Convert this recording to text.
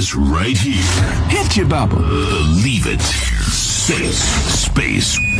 is right here. Hit you, Baba. Believe it. Say it. Space